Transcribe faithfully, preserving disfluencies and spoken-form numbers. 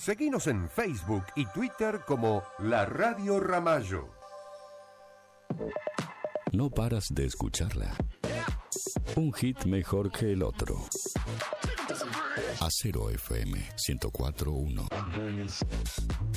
Seguinos en Facebook y Twitter como La Radio Ramallo. No paras de escucharla. Un hit mejor que el otro. Acero F M ciento cuatro punto uno.